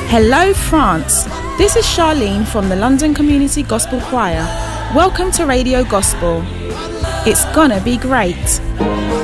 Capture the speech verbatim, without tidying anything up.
Hello, France. This is Charlene from the London Community Gospel Choir. Welcome to Radio Gospel. It's gonna be great.